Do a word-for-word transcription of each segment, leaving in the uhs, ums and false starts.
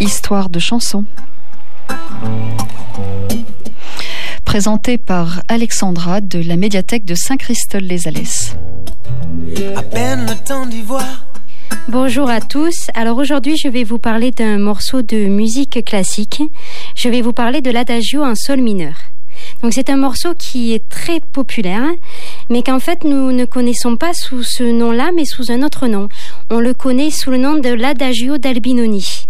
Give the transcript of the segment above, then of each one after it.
Histoire de chanson. Présenté par Alexandra de la médiathèque de Saint-Christol-les-Alès. À peine le temps d'y voir. Bonjour à tous. Alors aujourd'hui, je vais vous parler d'un morceau de musique classique. Je vais vous parler de l'adagio en sol mineur. Donc c'est un morceau qui est très populaire, mais qu'en fait nous ne connaissons pas sous ce nom-là, mais sous un autre nom. On le connaît sous le nom de l'adagio d'Albinoni.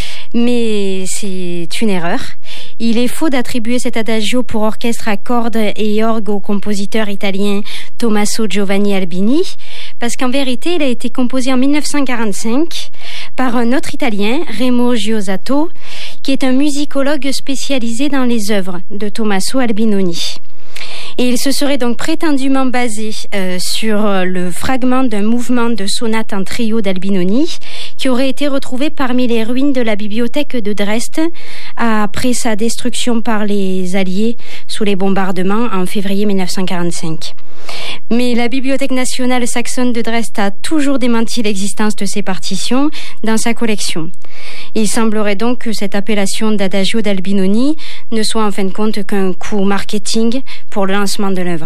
Mais c'est une erreur. Il est faux d'attribuer cet adagio pour orchestre à cordes et orgue au compositeur italien Tommaso Giovanni Albini, parce qu'en vérité, il a été composé en dix-neuf cent quarante-cinq par un autre Italien, Remo Giosato, qui est un musicologue spécialisé dans les œuvres de Tommaso Albinoni. Et il se serait donc prétendument basé euh, sur le fragment d'un mouvement de sonate en trio d'Albinoni qui aurait été retrouvé parmi les ruines de la bibliothèque de Dresde après sa destruction par les Alliés sous les bombardements en février dix-neuf cent quarante-cinq. Mais la Bibliothèque nationale saxonne de Dresde a toujours démenti l'existence de ces partitions dans sa collection. Il semblerait donc que cette appellation d'adagio d'Albinoni ne soit en fin de compte qu'un coup marketing pour le lancement de l'œuvre.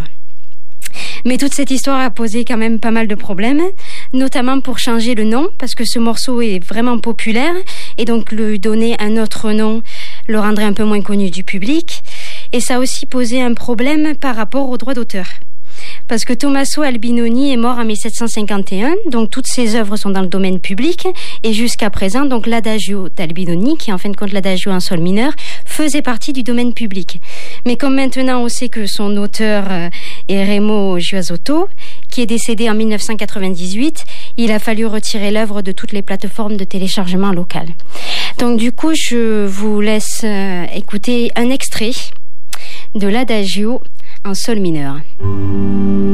Mais toute cette histoire a posé quand même pas mal de problèmes, notamment pour changer le nom, parce que ce morceau est vraiment populaire, et donc lui donner un autre nom le rendrait un peu moins connu du public. Et ça a aussi posé un problème par rapport aux droits d'auteur. Parce que Tommaso Albinoni est mort en dix-sept cent cinquante et un, donc toutes ses œuvres sont dans le domaine public, et jusqu'à présent, donc l'adagio d'Albinoni, qui est en fin de compte l'adagio en sol mineur, faisait partie du domaine public. Mais comme maintenant on sait que son auteur est Remo Giosato, qui est décédé en dix-neuf cent quatre-vingt-dix-huit, il a fallu retirer l'œuvre de toutes les plateformes de téléchargement locales. Donc du coup, je vous laisse écouter un extrait de l'adagio en sol mineur.